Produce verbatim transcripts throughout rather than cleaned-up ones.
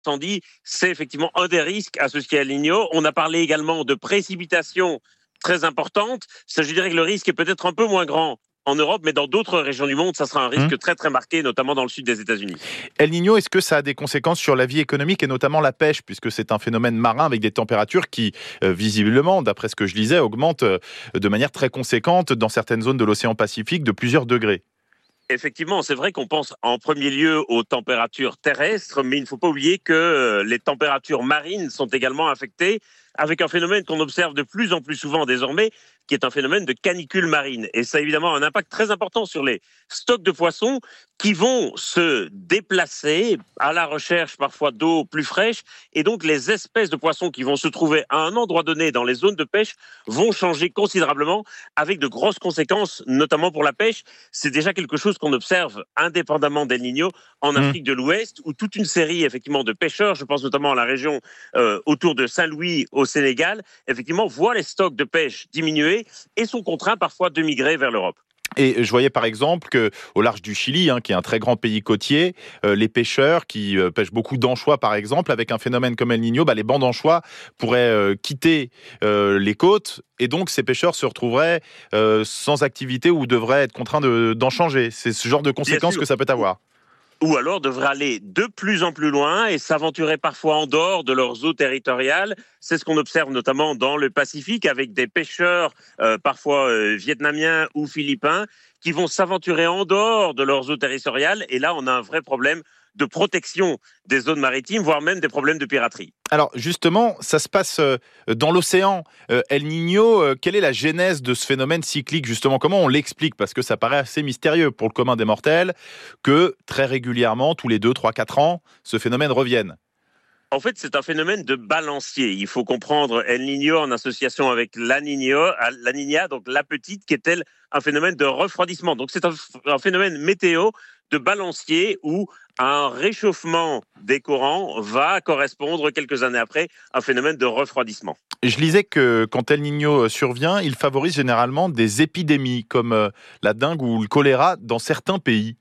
incendie, c'est effectivement un des risques associés à El Niño. On a parlé également de précipitations très importantes. Ça, je dirais que le risque est peut-être un peu moins grand en Europe, mais dans d'autres régions du monde, ça sera un risque Mmh. très très marqué, notamment dans le sud des États-Unis. El Niño, est-ce que ça a des conséquences sur la vie économique et notamment la pêche, puisque c'est un phénomène marin avec des températures qui, euh, visiblement, d'après ce que je lisais, augmentent euh, de manière très conséquente dans certaines zones de l'océan Pacifique de plusieurs degrés? Effectivement, c'est vrai qu'on pense en premier lieu aux températures terrestres, mais il ne faut pas oublier que les températures marines sont également affectées avec un phénomène qu'on observe de plus en plus souvent désormais, qui est un phénomène de canicule marine. Et ça a évidemment un impact très important sur les stocks de poissons qui vont se déplacer à la recherche parfois d'eau plus fraîche. Et donc les espèces de poissons qui vont se trouver à un endroit donné dans les zones de pêche vont changer considérablement avec de grosses conséquences, notamment pour la pêche. C'est déjà quelque chose qu'on observe indépendamment d'El Niño en Mmh. Afrique de l'Ouest, où toute une série effectivement de pêcheurs, je pense notamment à la région euh, autour de Saint-Louis au Sénégal, effectivement voient les stocks de pêche diminuer et sont contraints parfois de migrer vers l'Europe. Et je voyais par exemple qu'au large du Chili, hein, qui est un très grand pays côtier, euh, les pêcheurs qui euh, pêchent beaucoup d'anchois par exemple, avec un phénomène comme El Niño, bah, les bancs d'anchois pourraient euh, quitter euh, les côtes et donc ces pêcheurs se retrouveraient euh, sans activité ou devraient être contraints de, d'en changer. C'est ce genre de conséquences que ça peut avoir. Ou alors devraient aller de plus en plus loin et s'aventurer parfois en dehors de leurs eaux territoriales. C'est ce qu'on observe notamment dans le Pacifique avec des pêcheurs euh, parfois euh, vietnamiens ou philippins qui vont s'aventurer en dehors de leurs eaux territoriales. Et là, on a un vrai problème de protection des zones maritimes, voire même des problèmes de piraterie. Alors justement, ça se passe euh, dans l'océan. Euh, El Niño, euh, quelle est la genèse de ce phénomène cyclique justement? Comment on l'explique? Parce que ça paraît assez mystérieux pour le commun des mortels que très régulièrement, tous les deux, trois, quatre ans, ce phénomène revienne. En fait, c'est un phénomène de balancier. Il faut comprendre El Niño en association avec La Niña, La Niña, donc la petite, qui est elle un phénomène de refroidissement. Donc c'est un, un phénomène météo de balancier où un réchauffement des courants va correspondre quelques années après à un phénomène de refroidissement. Je lisais que quand El Niño survient, il favorise généralement des épidémies comme euh, la dengue ou le choléra dans certains pays.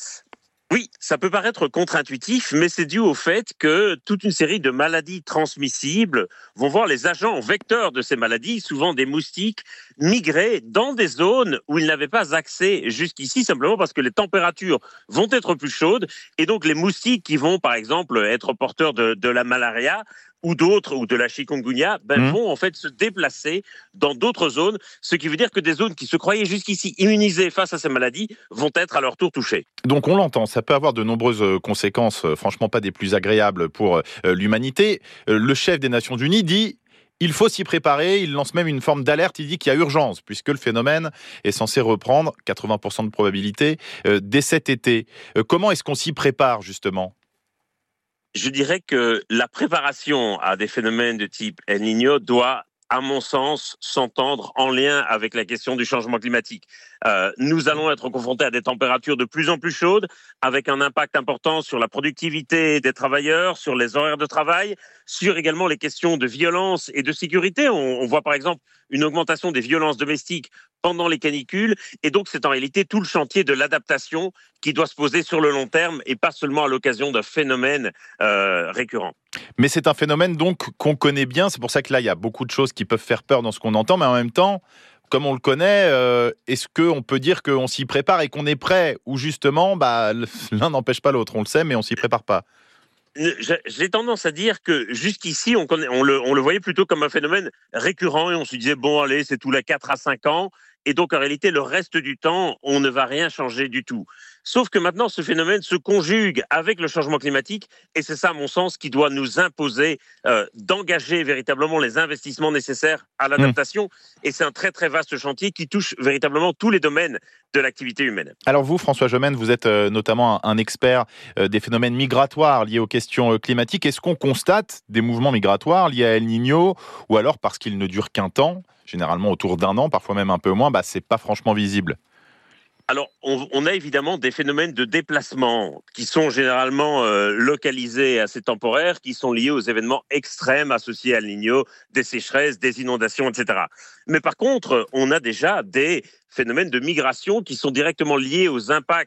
Oui, ça peut paraître contre-intuitif, mais c'est dû au fait que toute une série de maladies transmissibles vont voir les agents vecteurs de ces maladies, souvent des moustiques, migrer dans des zones où ils n'avaient pas accès jusqu'ici, simplement parce que les températures vont être plus chaudes. Et donc les moustiques qui vont, par exemple, être porteurs de, de la malaria, ou d'autres, ou de la chikungunya, ben, mmh. vont en fait se déplacer dans d'autres zones, ce qui veut dire que des zones qui se croyaient jusqu'ici immunisées face à ces maladies vont être à leur tour touchées. Donc on l'entend, ça peut avoir de nombreuses conséquences, franchement pas des plus agréables pour euh, l'humanité. Euh, le chef des Nations Unies dit il faut s'y préparer, il lance même une forme d'alerte, il dit qu'il y a urgence, puisque le phénomène est censé reprendre, quatre-vingts pour cent de probabilité, euh, dès cet été. Euh, comment est-ce qu'on s'y prépare justement ? Je dirais que la préparation à des phénomènes de type El Niño doit, à mon sens, s'entendre en lien avec la question du changement climatique. Euh, nous allons être confrontés à des températures de plus en plus chaudes, avec un impact important sur la productivité des travailleurs, sur les horaires de travail, sur également les questions de violence et de sécurité. On, on voit par exemple une augmentation des violences domestiques pendant les canicules, et donc c'est en réalité tout le chantier de l'adaptation qui doit se poser sur le long terme et pas seulement à l'occasion d'un phénomène euh, récurrent. Mais c'est un phénomène donc qu'on connaît bien, c'est pour ça que là il y a beaucoup de choses qui peuvent faire peur dans ce qu'on entend, mais en même temps, comme on le connaît, euh, est-ce qu'on peut dire qu'on s'y prépare et qu'on est prêt, ou justement bah, l'un n'empêche pas l'autre, on le sait mais on s'y prépare pas? J'ai tendance à dire que jusqu'ici, on, connaît, on, le, on le voyait plutôt comme un phénomène récurrent et on se disait, bon, allez, c'est tous les quatre à cinq ans. Et donc, en réalité, le reste du temps, on ne va rien changer du tout. Sauf que maintenant, ce phénomène se conjugue avec le changement climatique et c'est ça, à mon sens, qui doit nous imposer euh, d'engager véritablement les investissements nécessaires à l'adaptation. Mmh. Et c'est un très, très vaste chantier qui touche véritablement tous les domaines de l'activité humaine. Alors vous, François Gemène, vous êtes euh, notamment un, un expert euh, des phénomènes migratoires liés aux questions euh, climatiques. Est-ce qu'on constate des mouvements migratoires liés à El Niño ou alors parce qu'ils ne durent qu'un temps, généralement autour d'un an, parfois même un peu moins, bah, c'est pas franchement visible? Alors, on, on a évidemment des phénomènes de déplacement qui sont généralement euh, localisés et assez temporaires, qui sont liés aux événements extrêmes associés à El Niño, des sécheresses, des inondations, et cetera. Mais par contre, on a déjà des phénomènes de migration qui sont directement liés aux impacts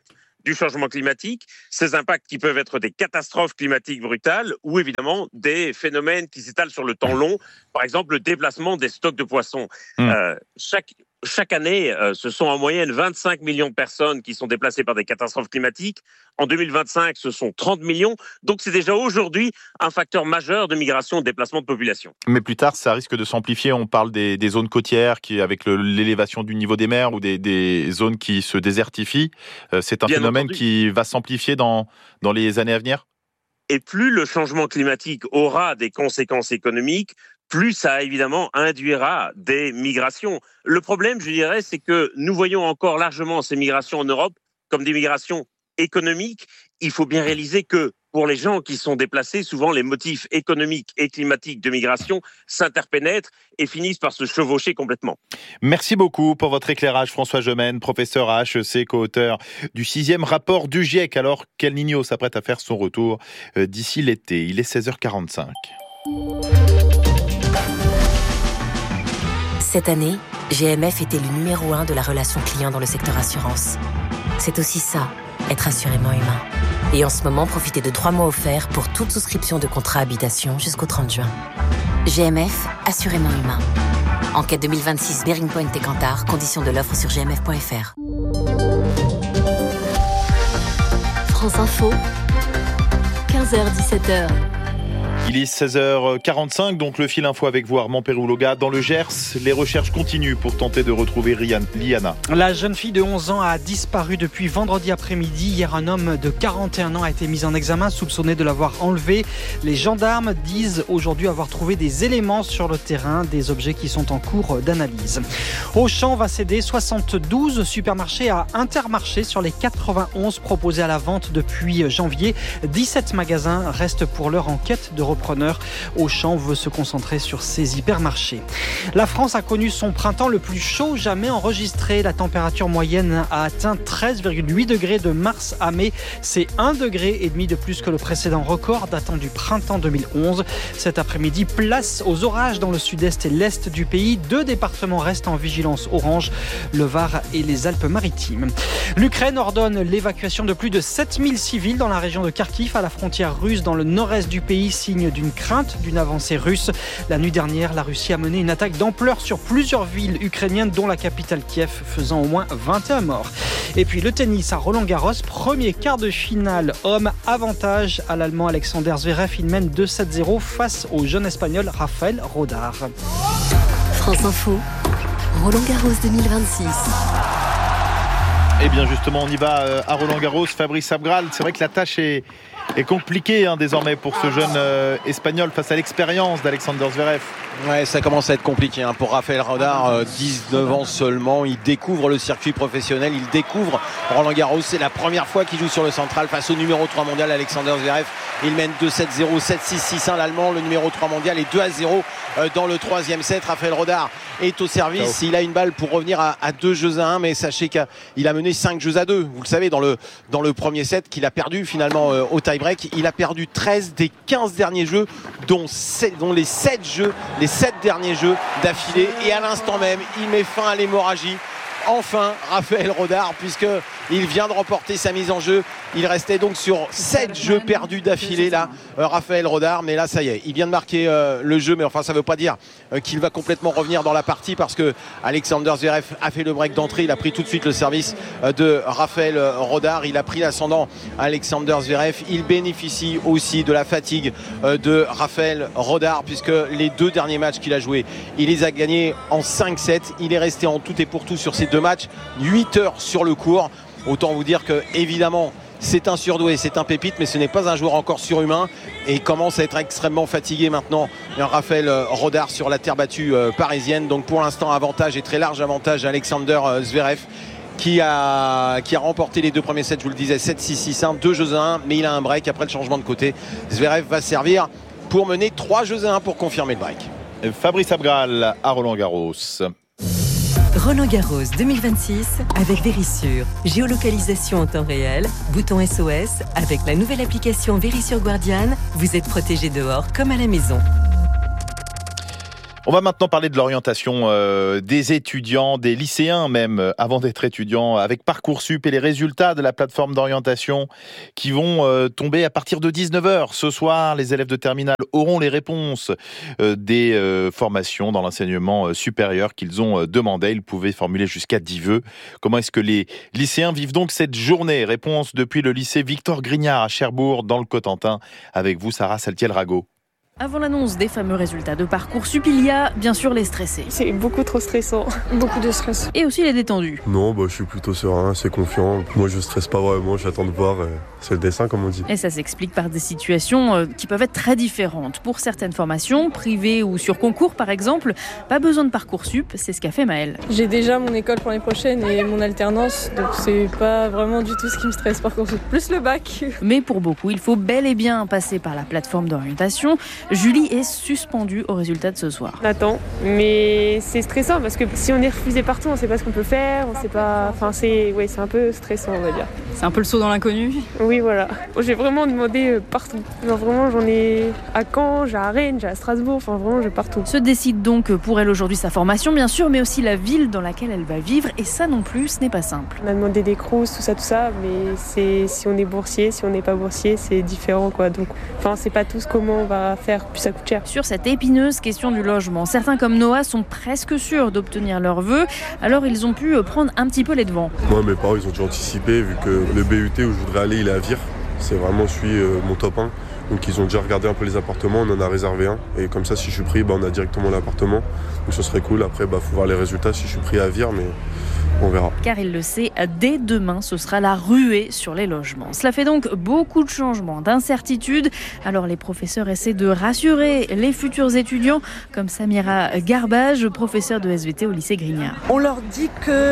du changement climatique, ces impacts qui peuvent être des catastrophes climatiques brutales ou évidemment des phénomènes qui s'étalent sur le temps long, par exemple le déplacement des stocks de poissons. Mmh. Euh, chaque Chaque année, euh, ce sont en moyenne vingt-cinq millions de personnes qui sont déplacées par des catastrophes climatiques. En deux mille vingt-cinq, ce sont trente millions. Donc, c'est déjà aujourd'hui un facteur majeur de migration et de déplacement de population. Mais plus tard, ça risque de s'amplifier. On parle des, des zones côtières qui, avec le, l'élévation du niveau des mers ou des, des zones qui se désertifient. Euh, c'est un Bien phénomène entendu. Qui va s'amplifier dans, dans les années à venir ? Et plus le changement climatique aura des conséquences économiques, plus ça évidemment induira des migrations. Le problème, je dirais, c'est que nous voyons encore largement ces migrations en Europe comme des migrations économiques. Il faut bien réaliser que pour les gens qui sont déplacés, souvent les motifs économiques et climatiques de migration s'interpénètrent et finissent par se chevaucher complètement. Merci beaucoup pour votre éclairage, François Gemène, professeur à H E C, co-auteur du sixième rapport du GIEC, alors qu'El Niño s'apprête à faire son retour d'ici l'été. Il est seize heures quarante-cinq. Cette année, G M F était le numéro un de la relation client dans le secteur assurance. C'est aussi ça, être assurément humain. Et en ce moment, profitez de trois mois offerts pour toute souscription de contrat habitation jusqu'au trente juin. G M F, assurément humain. Enquête deux mille vingt-six Bearing Point et Kantar, conditions de l'offre sur g m f point f r. France Info, quinze heures dix-sept heures. Il est seize heures quarante-cinq, donc le fil info avec vous, Armand Pérouloga. Dans le Gers, les recherches continuent pour tenter de retrouver Liana. La jeune fille de onze ans a disparu depuis vendredi après-midi. Hier, un homme de quarante et un ans a été mis en examen, soupçonné de l'avoir enlevée. Les gendarmes disent aujourd'hui avoir trouvé des éléments sur le terrain, des objets qui sont en cours d'analyse. Auchan va céder soixante-douze supermarchés à Intermarché sur les quatre-vingt-onze proposés à la vente depuis janvier. dix-sept magasins restent pour l'heure en quête de repreneur. Auchan veut se concentrer sur ses hypermarchés. La France a connu son printemps le plus chaud jamais enregistré. La température moyenne a atteint treize virgule huit degrés de mars à mai. C'est un degré et demi de plus que le précédent record datant du printemps deux mille onze. Cet après-midi, place aux orages dans le sud-est et l'est du pays. Deux départements restent en vigilance orange, le Var et les Alpes-Maritimes. L'Ukraine ordonne l'évacuation de plus de sept mille civils dans la région de Kharkiv, à la frontière russe dans le nord-est du pays, signe d'une crainte d'une avancée russe. La nuit dernière, la Russie a mené une attaque d'ampleur sur plusieurs villes ukrainiennes, dont la capitale Kiev, faisant au moins vingt et un morts. Et puis le tennis à Roland-Garros, premier quart de finale homme, avantage à l'Allemand Alexander Zverev. Il mène deux sept zéro face au jeune Espagnol Rafael Rodar. France Info, Roland-Garros deux mille vingt-six. Eh bien justement, on y va à Roland-Garros. Fabrice Abgral, c'est vrai que la tâche est... est compliqué hein, désormais pour ce jeune euh, Espagnol face à l'expérience d'Alexander Zverev. Ouais, ça commence à être compliqué hein, pour Rafael Rodar, euh, dix-neuf ans seulement. Il découvre le circuit professionnel, il découvre Roland-Garros. C'est la première fois qu'il joue sur le central face au numéro trois mondial Alexander Zverev. Il mène deux sept zéro, sept six, six un l'Allemand, le numéro trois mondial, et deux à zéro euh, dans le troisième set. Rafael Rodar est au service. Il a une balle pour revenir à, à deux jeux à un, mais sachez qu'il a mené cinq jeux à deux. Vous le savez, dans le, dans le premier set qu'il a perdu finalement euh, au tie-break. Il a perdu treize des quinze derniers jeux, dont, sept, dont les sept jeux, les sept derniers jeux d'affilée. Et à l'instant même, il met fin à l'hémorragie. Enfin, Rafael Rodar, puisqu'il vient de remporter sa mise en jeu. Il restait donc sur sept jeux perdus d'affilée, là, euh, Rafael Rodar. Mais là, ça y est, il vient de marquer euh, le jeu. Mais enfin, ça ne veut pas dire euh, qu'il va complètement revenir dans la partie, parce que Alexander Zverev a fait le break d'entrée. Il a pris tout de suite le service euh, de Rafael Rodar. Il a pris l'ascendant Alexander Zverev. Il bénéficie aussi de la fatigue euh, de Rafael Rodar, puisque les deux derniers matchs qu'il a joués, il les a gagnés en cinq sept. Il est resté en tout et pour tout sur ces deux matchs, huit heures sur le court. Autant vous dire que, évidemment, c'est un surdoué, c'est un pépite, mais ce n'est pas un joueur encore surhumain, et il commence à être extrêmement fatigué maintenant, Rafael Rodar, sur la terre battue parisienne. Donc pour l'instant, avantage, et très large avantage, Alexander Zverev, qui a, qui a remporté les deux premiers sets, je vous le disais, sept six, six un, deux jeux à un, mais il a un break après le changement de côté. Zverev va servir pour mener trois jeux à un pour confirmer le break. Fabrice Abgral à Roland-Garros. Roland-Garros deux mille vingt-six avec Verisure. Géolocalisation en temps réel, bouton S O S. Avec la nouvelle application Verisure Guardian, vous êtes protégé dehors comme à la maison. On va maintenant parler de l'orientation euh, des étudiants, des lycéens même, euh, avant d'être étudiants, avec Parcoursup et les résultats de la plateforme d'orientation qui vont euh, tomber à partir de dix-neuf heures. Ce soir, les élèves de terminale auront les réponses euh, des euh, formations dans l'enseignement euh, supérieur qu'ils ont euh, demandé. Ils pouvaient formuler jusqu'à dix vœux. Comment est-ce que les lycéens vivent donc cette journée ? Réponse depuis le lycée Victor Grignard à Cherbourg, dans le Cotentin. Avec vous, Sarah Saltiel-Rago. Avant l'annonce des fameux résultats de Parcoursup, il y a bien sûr les stressés. C'est beaucoup trop stressant, beaucoup de stress. Et aussi les détendus. Non, bah, je suis plutôt serein, assez confiant. Moi, je stresse pas vraiment, j'attends de voir. Euh, c'est le dessin, comme on dit. Et ça s'explique par des situations euh, qui peuvent être très différentes. Pour certaines formations, privées ou sur concours par exemple, pas besoin de Parcoursup, c'est ce qu'a fait Maëlle. J'ai déjà mon école pour l'année prochaine et mon alternance, donc c'est pas vraiment du tout ce qui me stresse, Parcoursup. Plus le bac. Mais pour beaucoup, il faut bel et bien passer par la plateforme d'orientation. Julie est suspendue au résultat de ce soir. On attend, mais c'est stressant parce que si on est refusé partout, on ne sait pas ce qu'on peut faire, on sait pas. Enfin, c'est, ouais, c'est un peu stressant, on va dire. C'est un peu le saut dans l'inconnu. Oui, voilà. J'ai vraiment demandé partout. Genre vraiment, j'en ai à Caen, j'ai à Rennes, j'ai à Strasbourg. Enfin, vraiment, j'ai partout. Se décide donc pour elle aujourd'hui sa formation, bien sûr, mais aussi la ville dans laquelle elle va vivre. Et ça non plus, ce n'est pas simple. On a demandé des crous, tout ça, tout ça, mais c'est si on est boursier, si on n'est pas boursier, c'est différent, quoi. Donc, enfin, c'est pas tous comment on va faire. Puis ça coûte cher. Sur cette épineuse question du logement, certains comme Noah sont presque sûrs d'obtenir leurs vœux, alors ils ont pu prendre un petit peu les devants. Moi, mes parents, ils ont déjà anticipé, vu que le B U T où je voudrais aller, il est à Vire. C'est vraiment celui, euh, mon top un. Donc ils ont déjà regardé un peu les appartements, on en a réservé un. Et comme ça, si je suis pris, bah, on a directement l'appartement. Donc ce serait cool. Après, bah, faut voir les résultats si je suis pris à Vire, mais on verra. Car il le sait, dès demain, ce sera la ruée sur les logements. Cela fait donc beaucoup de changements, d'incertitudes. Alors les professeurs essaient de rassurer les futurs étudiants, comme Samira Garbage, professeure de S V T au lycée Grignard. On leur dit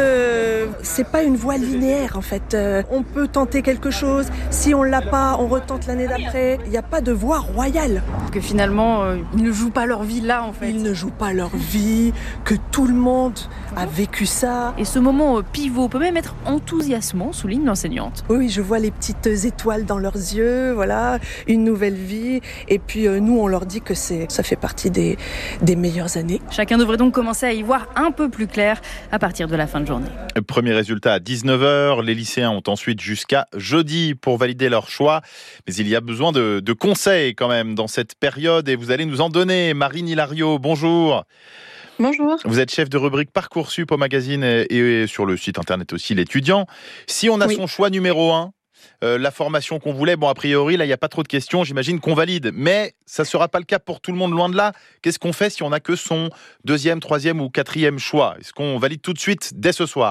que c'est pas une voie linéaire en fait. On peut tenter quelque chose, si on l'a pas, on retente l'année d'après. Il n'y a pas de voie royale. Que finalement, euh, ils ne jouent pas leur vie là en fait. Ils ne jouent pas leur vie, que tout le monde a vécu ça. Et ce moment pivot peut même être enthousiasmant, souligne l'enseignante. Oui, je vois les petites étoiles dans leurs yeux, voilà, une nouvelle vie. Et puis euh, nous, on leur dit que c'est, ça fait partie des, des meilleures années. Chacun devrait donc commencer à y voir un peu plus clair à partir de la fin de journée. Premier résultat à dix-neuf heures. Les lycéens ont ensuite jusqu'à jeudi pour valider leur choix. Mais il y a besoin de, de conseils quand même dans cette période et vous allez nous en donner. Marine Hilario, bonjour. Bonjour. Vous êtes chef de rubrique Parcoursup au magazine et sur le site internet aussi L'Étudiant. Si on a oui. son choix numéro un, euh, la formation qu'on voulait, bon a priori là il n'y a pas trop de questions, j'imagine qu'on valide, mais ça ne sera pas le cas pour tout le monde, loin de là. Qu'est-ce qu'on fait si on n'a que son deuxième, troisième ou quatrième choix ? Est-ce qu'on valide tout de suite dès ce soir ?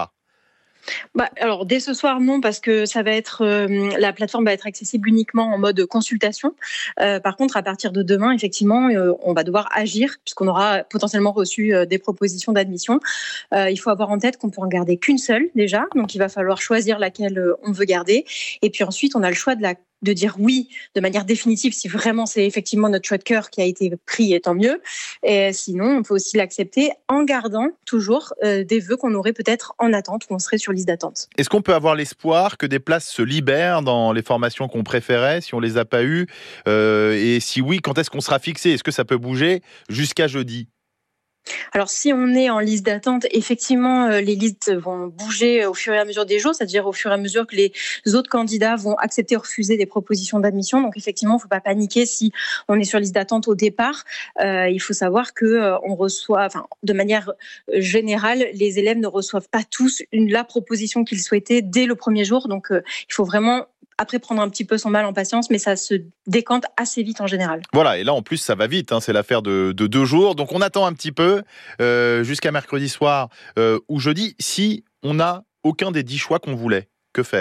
Bah, alors dès ce soir non, parce que ça va être euh, la plateforme va être accessible uniquement en mode consultation. Euh, par contre, à partir de demain, effectivement, euh, on va devoir agir puisqu'on aura potentiellement reçu euh, des propositions d'admission. Euh, il faut avoir en tête qu'on peut en garder qu'une seule déjà, donc il va falloir choisir laquelle euh, on veut garder. Et puis ensuite, on a le choix de la de dire oui de manière définitive si vraiment c'est effectivement notre choix de cœur qui a été pris, et tant mieux. Et sinon, on peut aussi l'accepter en gardant toujours euh, des vœux qu'on aurait peut-être en attente ou on serait sur liste d'attente. Est-ce qu'on peut avoir l'espoir que des places se libèrent dans les formations qu'on préférait si on les a pas eues euh, et si oui, quand est-ce qu'on sera fixé ? Est-ce que ça peut bouger jusqu'à jeudi ? Alors, si on est en liste d'attente, effectivement, euh, les listes vont bouger au fur et à mesure des jours, c'est-à-dire au fur et à mesure que les autres candidats vont accepter ou refuser des propositions d'admission. Donc, effectivement, il ne faut pas paniquer si on est sur liste d'attente au départ. Euh, il faut savoir que euh, on reçoit, enfin, de manière générale, les élèves ne reçoivent pas tous une, la proposition qu'ils souhaitaient dès le premier jour. Donc, euh, il faut vraiment après prendre un petit peu son mal en patience, mais ça se décante assez vite en général. Voilà, et là en plus ça va vite, hein, c'est l'affaire de, de deux jours, donc on attend un petit peu euh, jusqu'à mercredi soir euh, ou jeudi, si on n'a aucun des dix choix qu'on voulait, que faire ?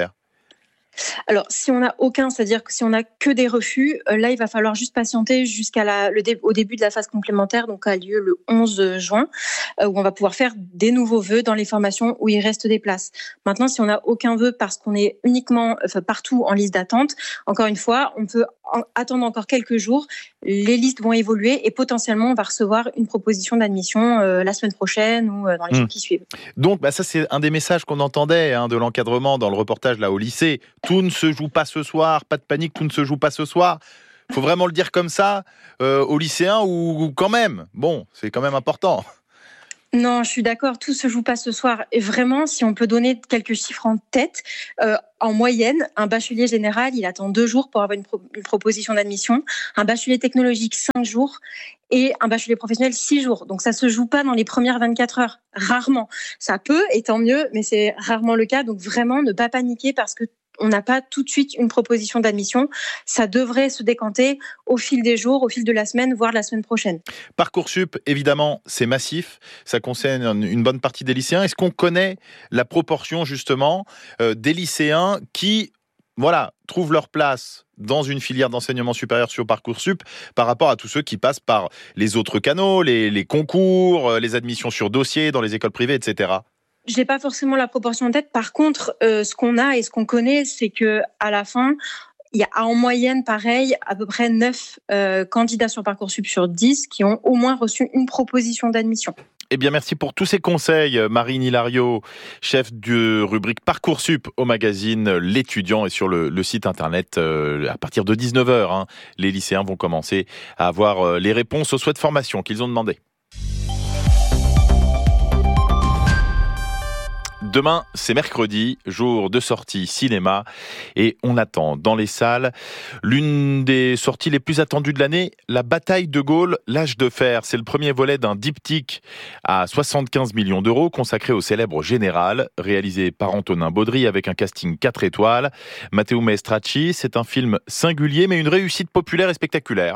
Alors, si on n'a aucun, c'est-à-dire que si on n'a que des refus, euh, là, il va falloir juste patienter jusqu'à la, le dé, au début de la phase complémentaire, donc a lieu le onze juin, euh, où on va pouvoir faire des nouveaux vœux dans les formations où il reste des places. Maintenant, si on n'a aucun vœu parce qu'on est uniquement enfin, partout en liste d'attente, encore une fois, on peut en, attendre encore quelques jours. Les listes vont évoluer et potentiellement, on va recevoir une proposition d'admission euh, la semaine prochaine ou euh, dans les mmh. jours qui suivent. Donc, bah, ça, c'est un des messages qu'on entendait hein, de l'encadrement dans le reportage là au lycée. Tout ne se joue pas ce soir, pas de panique, tout ne se joue pas ce soir. Faut vraiment le dire comme ça euh, aux lycéens ou quand même, bon, c'est quand même important. Non, je suis d'accord, tout se joue pas ce soir. Et vraiment, si on peut donner quelques chiffres en tête, euh, en moyenne, un bachelier général, il attend deux jours pour avoir une, pro- une proposition d'admission, un bachelier technologique, cinq jours, et un bachelier professionnel, six jours. Donc ça se joue pas dans les premières vingt-quatre heures, rarement. Ça peut, et tant mieux, mais c'est rarement le cas. Donc vraiment, ne pas paniquer parce que on n'a pas tout de suite une proposition d'admission. Ça devrait se décanter au fil des jours, au fil de la semaine, voire la semaine prochaine. Parcoursup, évidemment, c'est massif. Ça concerne une bonne partie des lycéens. Est-ce qu'on connaît la proportion, justement, euh, des lycéens qui, voilà, trouvent leur place dans une filière d'enseignement supérieur sur Parcoursup par rapport à tous ceux qui passent par les autres canaux, les, les concours, les admissions sur dossier dans les écoles privées, et cetera? J'ai pas forcément la proportion en tête. Par contre, euh, ce qu'on a et ce qu'on connaît, c'est que à la fin, il y a en moyenne, pareil, à peu près neuf euh, candidats sur Parcoursup sur dix qui ont au moins reçu une proposition d'admission. Eh bien, merci pour tous ces conseils, Marine Hilario, chef de rubrique Parcoursup au magazine L'Étudiant et sur le, le site internet. Euh, à partir de dix-neuf heures, hein, les lycéens vont commencer à avoir euh, les réponses aux souhaits de formation qu'ils ont demandés. Demain, c'est mercredi, jour de sortie cinéma et on attend dans les salles l'une des sorties les plus attendues de l'année, La Bataille de Gaulle, l'âge de fer. C'est le premier volet d'un diptyque à soixante-quinze millions d'euros consacré au célèbre général, réalisé par Antonin Baudry avec un casting quatre étoiles. Matteo Maestracci, c'est un film singulier mais une réussite populaire et spectaculaire.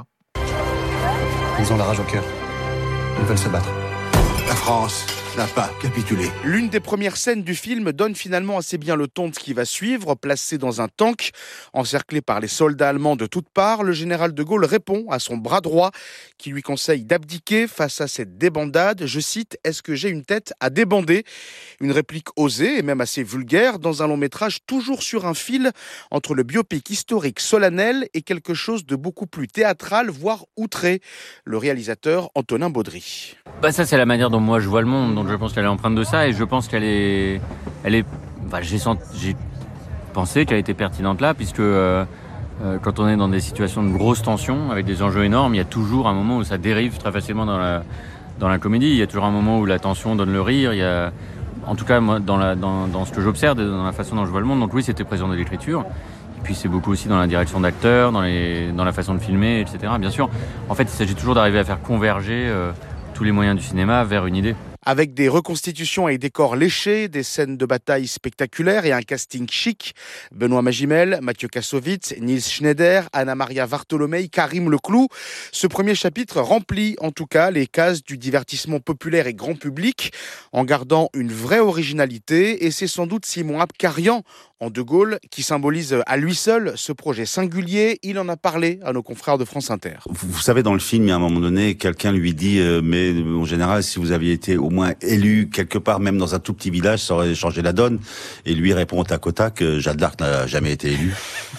Ils ont la rage au cœur. Ils veulent se battre. La France n'a pas capitulé. L'une des premières scènes du film donne finalement assez bien le ton de ce qui va suivre. Placé dans un tank, encerclé par les soldats allemands de toutes parts, le général de Gaulle répond à son bras droit qui lui conseille d'abdiquer face à cette débandade. Je cite, « Est-ce que j'ai une tête à débander ?» Une réplique osée et même assez vulgaire dans un long métrage toujours sur un fil entre le biopic historique solennel et quelque chose de beaucoup plus théâtral, voire outré. Le réalisateur Antonin Baudry. Bah ça c'est la manière dont moi je vois le monde, donc je pense qu'elle est empreinte de ça et je pense qu'elle est, elle est, enfin, j'ai, senti, j'ai pensé qu'elle était pertinente là puisque euh, euh, quand on est dans des situations de grosse tension avec des enjeux énormes, il y a toujours un moment où ça dérive très facilement dans la, dans la comédie. Il y a toujours un moment où la tension donne le rire. Il y a, en tout cas moi dans, la, dans, dans ce que j'observe, dans la façon dont je vois le monde. Donc oui, c'était présent dans l'écriture. Et puis c'est beaucoup aussi dans la direction d'acteurs, dans, les, dans la façon de filmer, et cetera. Bien sûr, en fait, il s'agit toujours d'arriver à faire converger euh, tous les moyens du cinéma vers une idée. Avec des reconstitutions et décors léchés, des scènes de bataille spectaculaires et un casting chic, Benoît Magimel, Mathieu Kassovitz, Nils Schneider, Anna-Maria Vartolomei, Karim Leclou. Ce premier chapitre remplit en tout cas les cases du divertissement populaire et grand public en gardant une vraie originalité et c'est sans doute Simon Abkarian en De Gaulle qui symbolise à lui seul ce projet singulier. Il en a parlé à nos confrères de France Inter. Vous, vous savez, dans le film, il y a un moment donné, quelqu'un lui dit euh, mais en général, si vous aviez été au moins élu quelque part, même dans un tout petit village, ça aurait changé la donne. Et lui répond au tac au tac que Jeanne d'Arc n'a jamais été élue.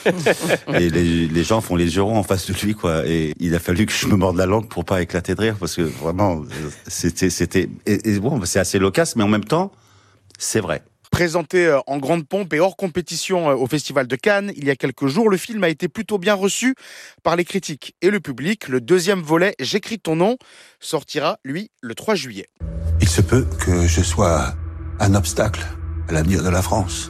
Et les, les gens font les yeux ronds en face de lui, quoi. Et il a fallu que je me morde la langue pour pas éclater de rire, parce que vraiment, c'était, c'était, et, et bon, c'est assez loquace, mais en même temps, c'est vrai. Présenté en grande pompe et hors compétition au Festival de Cannes, il y a quelques jours, le film a été plutôt bien reçu par les critiques et le public. Le deuxième volet, J'écris ton nom, sortira, lui, le trois juillet. Il se peut que je sois un obstacle à l'avenir de la France.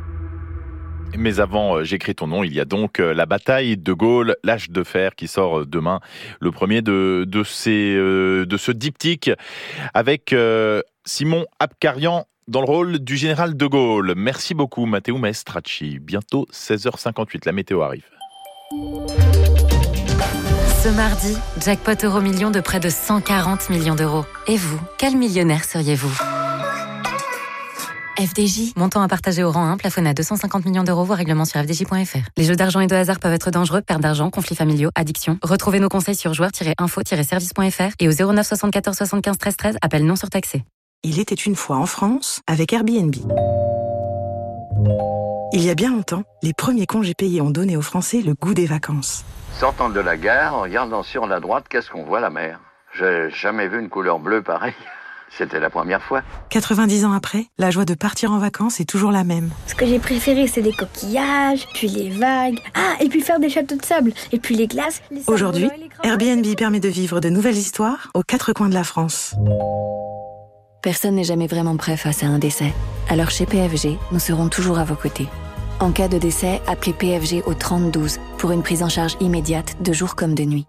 Mais avant, j'écris ton nom, il y a donc La Bataille de Gaulle, l'âge de fer qui sort demain, le premier de, de, ces, de ce diptyque avec Simon Abkarian dans le rôle du général de Gaulle. Merci beaucoup Matteo Maestracci. Bientôt seize heures cinquante-huit, la météo arrive. Ce mardi, jackpot euro million de près de cent quarante millions d'euros. Et vous, quel millionnaire seriez-vous ? F D J, montant à partager au rang un, plafonné à deux cent cinquante millions d'euros, voire règlement sur f d j point f r. Les jeux d'argent et de hasard peuvent être dangereux, perte d'argent, conflits familiaux, addiction. Retrouvez nos conseils sur joueurs tiret info tiret service point f r et au zéro neuf soixante-quatorze soixante-quinze treize treize, appel non surtaxé. Il était une fois en France avec Airbnb. Il y a bien longtemps, les premiers congés payés ont donné aux Français le goût des vacances. Sortant de la gare, en regardant sur la droite, qu'est-ce qu'on voit, la mer ? J'ai jamais vu une couleur bleue pareille. C'était la première fois. quatre-vingt-dix ans après, la joie de partir en vacances est toujours la même. Ce que j'ai préféré, c'est les coquillages, puis les vagues. Ah, et puis faire des châteaux de sable, et puis les glaces. Les Aujourd'hui, Airbnb permet de vivre de nouvelles histoires aux quatre coins de la France. Personne n'est jamais vraiment prêt face à un décès. Alors chez P F G, nous serons toujours à vos côtés. En cas de décès, appelez P F G au trente douze pour une prise en charge immédiate de jour comme de nuit.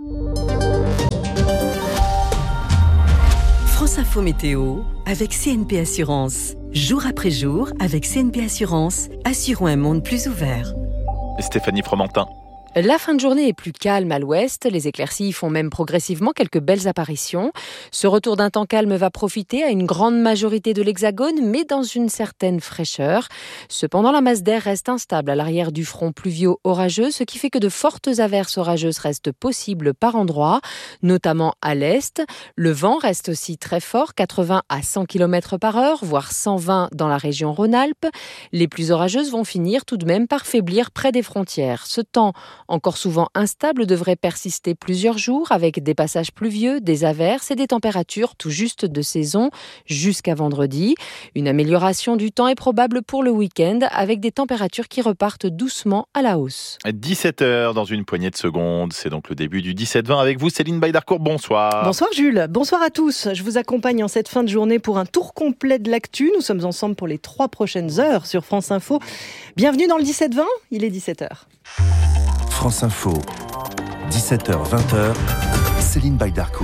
France Info Météo avec C N P Assurance. Jour après jour, avec C N P Assurance, assurons un monde plus ouvert. Et Stéphanie Fromentin. La fin de journée est plus calme à l'ouest. Les éclaircies font même progressivement quelques belles apparitions. Ce retour d'un temps calme va profiter à une grande majorité de l'Hexagone, mais dans une certaine fraîcheur. Cependant, la masse d'air reste instable à l'arrière du front pluvio-orageux, ce qui fait que de fortes averses orageuses restent possibles par endroits, notamment à l'est. Le vent reste aussi très fort, quatre-vingts à cent kilomètres par heure, voire cent vingt dans la région Rhône-Alpes. Les plus orageuses vont finir tout de même par faiblir près des frontières. Ce temps encore souvent instable, devrait persister plusieurs jours avec des passages pluvieux, des averses et des températures tout juste de saison jusqu'à vendredi. Une amélioration du temps est probable pour le week-end avec des températures qui repartent doucement à la hausse. dix-sept heures dans une poignée de secondes, c'est donc le début du dix-sept vingt avec vous Céline Baydarcourt, bonsoir. Bonsoir Jules, bonsoir à tous. Je vous accompagne en cette fin de journée pour un tour complet de l'actu. Nous sommes ensemble pour les trois prochaines heures sur France Info. Bienvenue dans le dix-sept vingt, il est dix-sept heures. France Info, dix-sept heures vingt, Céline Baydarcourt.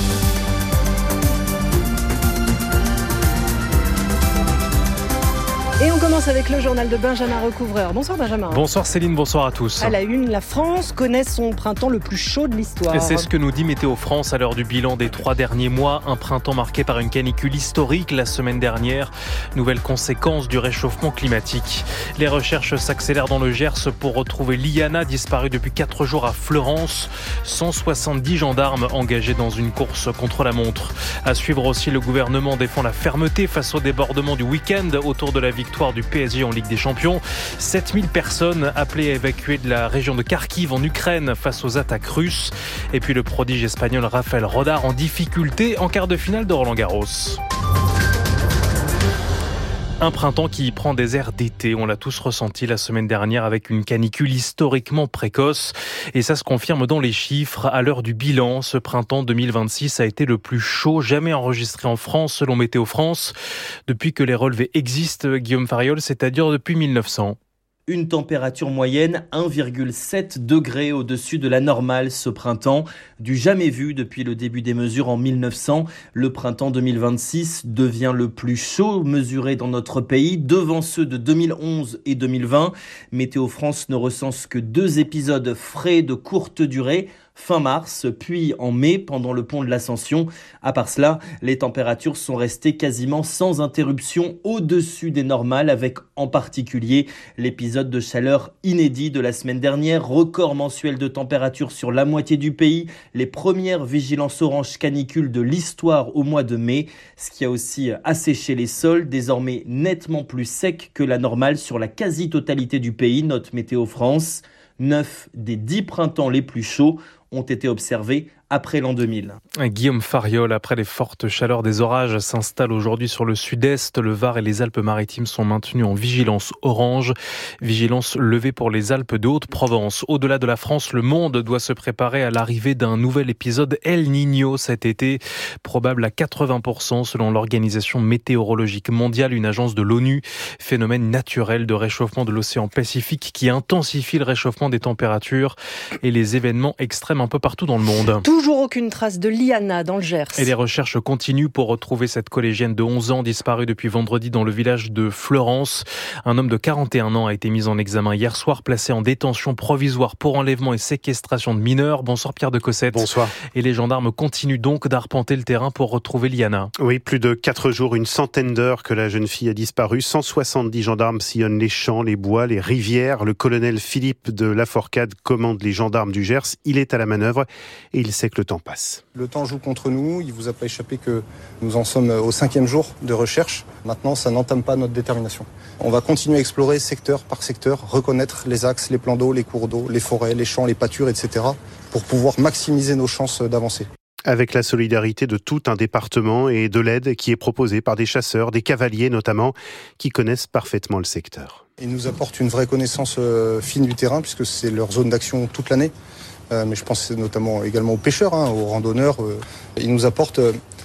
Et on commence avec le journal de Benjamin Recouvreur. Bonsoir Benjamin. Bonsoir Céline, bonsoir à tous. À la une, la France connaît son printemps le plus chaud de l'histoire. Et c'est ce que nous dit Météo France à l'heure du bilan des trois derniers mois. Un printemps marqué par une canicule historique la semaine dernière. Nouvelle conséquence du réchauffement climatique. Les recherches s'accélèrent dans le Gers pour retrouver Liana, disparue depuis quatre jours à Fleurance. cent soixante-dix gendarmes engagés dans une course contre la montre. À suivre aussi, le gouvernement défend la fermeté face au débordement du week-end autour de la victoire du P S G en Ligue des Champions. sept mille personnes appelées à évacuer de la région de Kharkiv en Ukraine face aux attaques russes. Et puis le prodige espagnol Rafael Rodar en difficulté en quart de finale de Roland-Garros. Un printemps qui prend des airs d'été, on l'a tous ressenti la semaine dernière avec une canicule historiquement précoce. Et ça se confirme dans les chiffres. À l'heure du bilan, ce printemps deux mille vingt-six a été le plus chaud jamais enregistré en France selon Météo France. Depuis que les relevés existent, Guillaume Fariol, c'est-à-dire depuis mille neuf cents. Une température moyenne un virgule sept degrés au-dessus de la normale ce printemps, du jamais vu depuis le début des mesures en mille neuf cents. Le printemps deux mille vingt-six devient le plus chaud mesuré dans notre pays, devant ceux de deux mille onze et deux mille vingt. Météo France ne recense que deux épisodes frais de courte durée, fin mars, puis en mai, pendant le pont de l'Ascension. À part cela, les températures sont restées quasiment sans interruption au-dessus des normales, avec en particulier l'épisode de chaleur inédit de la semaine dernière, record mensuel de température sur la moitié du pays, les premières vigilances orange canicule de l'histoire au mois de mai, ce qui a aussi asséché les sols, désormais nettement plus secs que la normale sur la quasi-totalité du pays, note Météo France. Neuf des dix printemps les plus chauds ont été observés après l'an deux mille. Guillaume Fariol, après les fortes chaleurs des orages s'installent aujourd'hui sur le sud-est. Le Var et les Alpes-Maritimes sont maintenus en vigilance orange. Vigilance levée pour les Alpes de Haute-Provence. Au-delà de la France, le monde doit se préparer à l'arrivée d'un nouvel épisode El Niño cet été, probable à quatre-vingts pour cent selon l'Organisation météorologique mondiale, une agence de l'ONU. Phénomène naturel de réchauffement de l'océan Pacifique qui intensifie le réchauffement des températures et les événements extrêmes un peu partout dans le monde. Toujours aucune trace de Liana dans le Gers. Et les recherches continuent pour retrouver cette collégienne de onze ans disparue depuis vendredi dans le village de Fleurance. Un homme de quarante et un ans a été mis en examen hier soir, placé en détention provisoire pour enlèvement et séquestration de mineurs. Bonsoir Pierre de Cossette. Bonsoir. Et les gendarmes continuent donc d'arpenter le terrain pour retrouver Liana. Oui, plus de quatre jours, une centaine d'heures que la jeune fille a disparu. cent soixante-dix gendarmes sillonnent les champs, les bois, les rivières. Le colonel Philippe de Laforcade commande les gendarmes du Gers. Il est à la manœuvre et il sait que le temps passe. Le temps joue contre nous, il ne vous a pas échappé que nous en sommes au cinquième jour de recherche. Maintenant, ça n'entame pas notre détermination. On va continuer à explorer secteur par secteur, reconnaître les axes, les plans d'eau, les cours d'eau, les forêts, les champs, les pâtures, et cetera pour pouvoir maximiser nos chances d'avancer. Avec la solidarité de tout un département et de l'aide qui est proposée par des chasseurs, des cavaliers notamment, qui connaissent parfaitement le secteur. Ils nous apportent une vraie connaissance fine du terrain puisque c'est leur zone d'action toute l'année. Euh, mais je pense notamment également aux pêcheurs, hein, aux randonneurs. Euh, ils nous apportent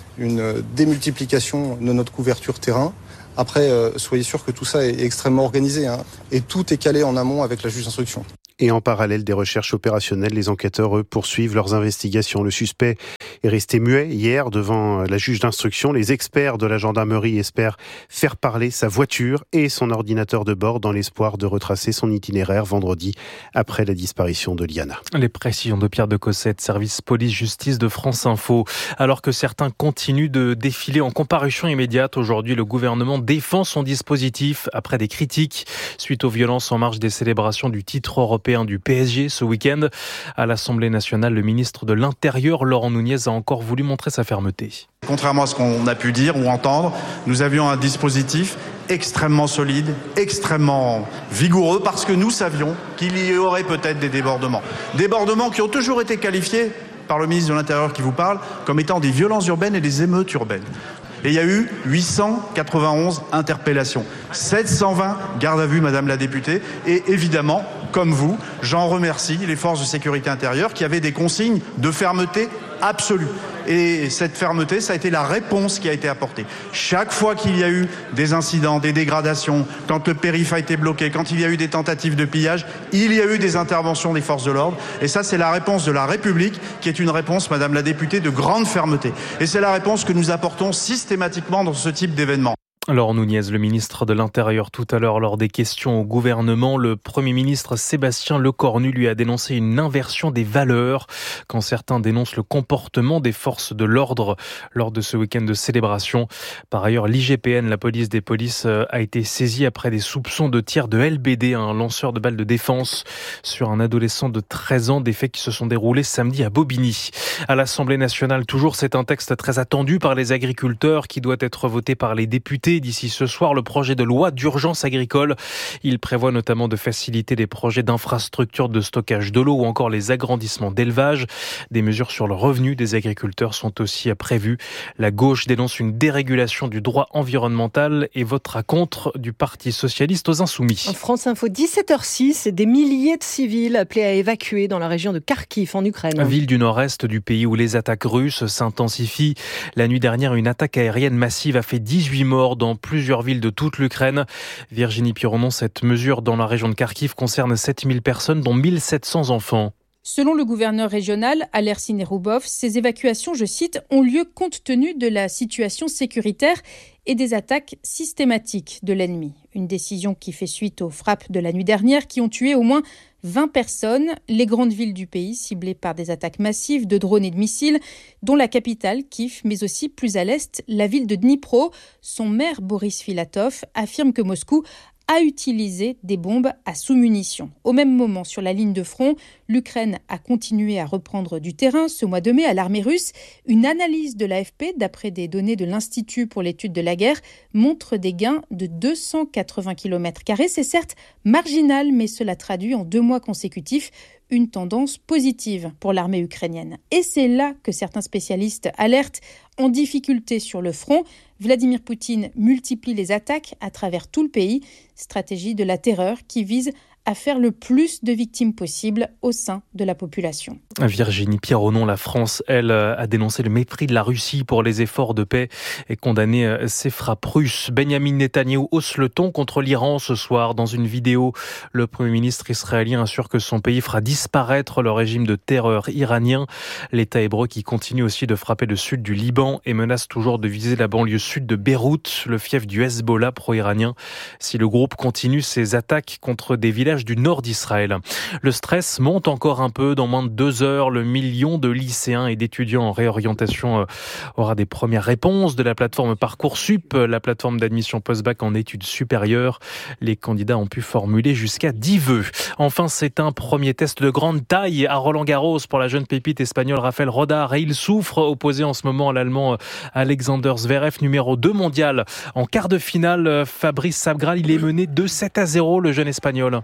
une démultiplication de notre couverture terrain. Après, euh, soyez sûr que tout ça est extrêmement organisé, hein, et tout est calé en amont avec la juge d'instruction. Et en parallèle des recherches opérationnelles, les enquêteurs, eux, poursuivent leurs investigations. Le suspect est resté muet hier devant la juge d'instruction. Les experts de la gendarmerie espèrent faire parler sa voiture et son ordinateur de bord dans l'espoir de retracer son itinéraire vendredi après la disparition de Liana. Les précisions de Pierre de Cossette, service police-justice de France Info. Alors que certains continuent de défiler en comparution immédiate, aujourd'hui le gouvernement défend son dispositif après des critiques suite aux violences en marge des célébrations du titre européen du P S G ce week-end. À l'Assemblée nationale, le ministre de l'Intérieur, Laurent Nunez, a encore voulu montrer sa fermeté. Contrairement à ce qu'on a pu dire ou entendre, nous avions un dispositif extrêmement solide, extrêmement vigoureux, parce que nous savions qu'il y aurait peut-être des débordements. Débordements qui ont toujours été qualifiés par le ministre de l'Intérieur qui vous parle comme étant des violences urbaines et des émeutes urbaines. Et il y a eu huit cent quatre-vingt-onze interpellations, sept cent vingt gardes à vue, Madame la députée, et évidemment, comme vous, j'en remercie les forces de sécurité intérieure qui avaient des consignes de fermeté absolue. Et cette fermeté, ça a été la réponse qui a été apportée. Chaque fois qu'il y a eu des incidents, des dégradations, quand le périph' a été bloqué, quand il y a eu des tentatives de pillage, il y a eu des interventions des forces de l'ordre. Et ça, c'est la réponse de la République, qui est une réponse, Madame la députée, de grande fermeté. Et c'est la réponse que nous apportons systématiquement dans ce type d'événement. Laurent Nunez, le ministre de l'Intérieur, tout à l'heure lors des questions au gouvernement, le Premier ministre Sébastien Lecornu lui a dénoncé une inversion des valeurs quand certains dénoncent le comportement des forces de l'ordre lors de ce week-end de célébration. Par ailleurs, l'I G P N, la police des polices, a été saisie après des soupçons de tir de L B D, un lanceur de balles de défense, sur un adolescent de treize ans, des faits qui se sont déroulés samedi à Bobigny. À l'Assemblée nationale, toujours, c'est un texte très attendu par les agriculteurs qui doit être voté par les députés d'ici ce soir, le projet de loi d'urgence agricole. Il prévoit notamment de faciliter les projets d'infrastructures de stockage de l'eau ou encore les agrandissements d'élevage. Des mesures sur le revenu des agriculteurs sont aussi prévues. La gauche dénonce une dérégulation du droit environnemental et votera contre du Parti socialiste aux Insoumis. France Info, dix-sept heures six, des milliers de civils appelés à évacuer dans la région de Kharkiv en Ukraine. Ville du nord-est du pays où les attaques russes s'intensifient. La nuit dernière, une attaque aérienne massive a fait dix-huit morts dans plusieurs villes de toute l'Ukraine. Virginie Pironon, cette mesure dans la région de Kharkiv concerne sept mille personnes, dont mille sept cents enfants. Selon le gouverneur régional, Alersin Neroubov, ces évacuations, je cite, ont lieu compte tenu de la situation sécuritaire et des attaques systématiques de l'ennemi. Une décision qui fait suite aux frappes de la nuit dernière qui ont tué au moins vingt personnes. Les grandes villes du pays ciblées par des attaques massives de drones et de missiles, dont la capitale, Kiev, mais aussi plus à l'est, la ville de Dnipro. Son maire, Boris Filatov, affirme que Moscou a utilisé des bombes à sous-munitions. Au même moment, sur la ligne de front, l'Ukraine a continué à reprendre du terrain. Ce mois de mai, à l'armée russe, une analyse de l'A F P, d'après des données de l'Institut pour l'étude de la guerre, montre des gains de deux cent quatre-vingts kilomètres carrés. C'est certes marginal, mais cela traduit en deux mois consécutifs une tendance positive pour l'armée ukrainienne. Et c'est là que certains spécialistes alertent en difficulté sur le front. Vladimir Poutine multiplie les attaques à travers tout le pays, stratégie de la terreur qui vise à faire le plus de victimes possible au sein de la population. Virginie Pironon, la France, elle, a dénoncé le mépris de la Russie pour les efforts de paix et condamné ces frappes russes. Benyamin Netanyahou hausse le ton contre l'Iran ce soir. Dans une vidéo, le Premier ministre israélien assure que son pays fera disparaître le régime de terreur iranien. L'État hébreu qui continue aussi de frapper le sud du Liban et menace toujours de viser la banlieue sud de Beyrouth, le fief du Hezbollah pro-iranien, si le groupe continue ses attaques contre des villages du nord d'Israël. Le stress monte encore un peu. Dans moins de deux heures, le million de lycéens et d'étudiants en réorientation aura des premières réponses de la plateforme Parcoursup, la plateforme d'admission post-bac en études supérieures. Les candidats ont pu formuler jusqu'à dix vœux. Enfin, c'est un premier test de grande taille à Roland-Garros pour la jeune pépite espagnole Rafael Rodar. Et il souffre, opposé en ce moment à l'Allemand Alexander Zverev, numéro deux mondial. En quart de finale, Fabrice Sabgral, il est mené deux sept à zéro, le jeune Espagnol.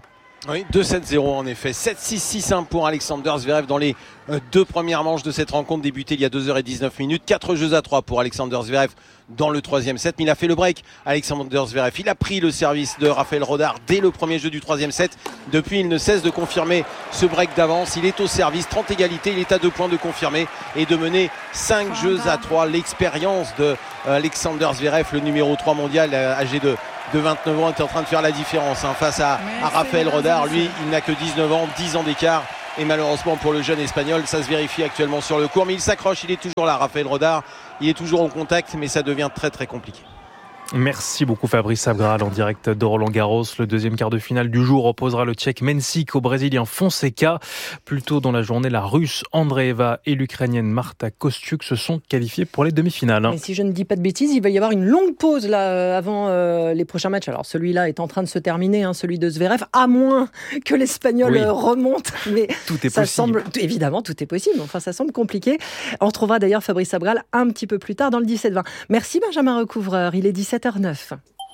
Oui, deux sept zéro en effet. sept six six un pour Alexander Zverev dans les deux premières manches de cette rencontre débutée il y a deux heures dix-neuf minutes. quatre jeux à trois pour Alexander Zverev dans le troisième set. Mais il a fait le break, Alexander Zverev. Il a pris le service de Raphaël Rodar dès le premier jeu du troisième set. Depuis, il ne cesse de confirmer ce break d'avance. Il est au service, trente égalités. Il est à deux points de confirmer et de mener cinq jeux à trois. L'expérience de Alexander Zverev, le numéro trois mondial, âgé de de vingt-neuf ans, est en train de faire la différence hein, face à, à Raphaël Rodar. Lui, il n'a que dix-neuf ans, dix ans d'écart. Et malheureusement pour le jeune espagnol, ça se vérifie actuellement sur le court. Mais il s'accroche, il est toujours là, Raphaël Rodar. Il est toujours en contact, mais ça devient très très compliqué. Merci beaucoup Fabrice Abgral en direct de Roland-Garros. Le deuxième quart de finale du jour opposera le Tchèque Mensik au Brésilien Fonseca. Plus tôt dans la journée, la Russe Andreeva et l'Ukrainienne Marta Kostyuk se sont qualifiées pour les demi-finales. Et si je ne dis pas de bêtises, il va y avoir une longue pause là avant euh, les prochains matchs. Alors celui-là est en train de se terminer, hein, celui de Zverev, à moins que l'Espagnol oui. remonte. Mais tout est ça possible. Semble, évidemment, tout est possible. Enfin, ça semble compliqué. On retrouvera d'ailleurs Fabrice Abgral un petit peu plus tard dans le dix-sept vingt. Merci Benjamin Recouvreur. Il est dix-sept heures neuf.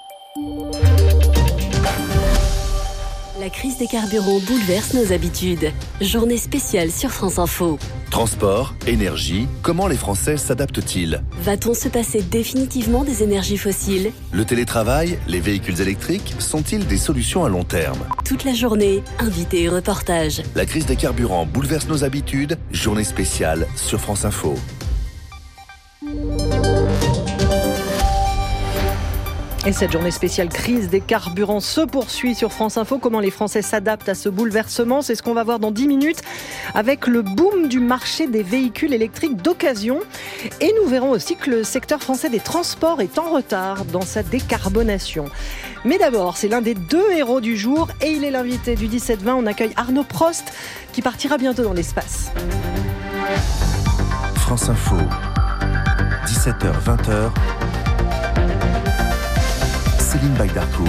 La crise des carburants bouleverse nos habitudes. Journée spéciale sur France Info. Transport, énergie, comment les Français s'adaptent-ils ? Va-t-on se passer définitivement des énergies fossiles ? Le télétravail, les véhicules électriques sont-ils des solutions à long terme ? Toute la journée, invités et reportages. La crise des carburants bouleverse nos habitudes. Journée spéciale sur France Info. Et cette journée spéciale crise des carburants se poursuit sur France Info. Comment les Français s'adaptent à ce bouleversement, c'est ce qu'on va voir dans dix minutes avec le boom du marché des véhicules électriques d'occasion. Et nous verrons aussi que le secteur français des transports est en retard dans sa décarbonation. Mais d'abord, c'est l'un des deux héros du jour et il est l'invité du dix-sept vingt. On accueille Arnaud Prost qui partira bientôt dans l'espace. France Info, dix-sept heures vingt. Céline Baydarcourt.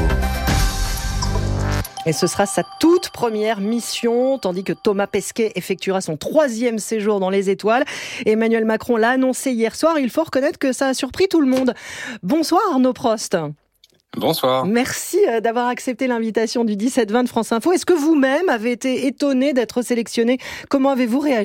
Et ce sera sa toute première mission, tandis que Thomas Pesquet effectuera son troisième séjour dans les étoiles. Emmanuel Macron l'a annoncé hier soir. Il faut reconnaître que ça a surpris tout le monde. Bonsoir Arnaud Prost. Bonsoir. Merci d'avoir accepté l'invitation du dix-sept vingt de France Info. Est-ce que vous-même avez été étonné d'être sélectionné ? Comment avez-vous réagi ?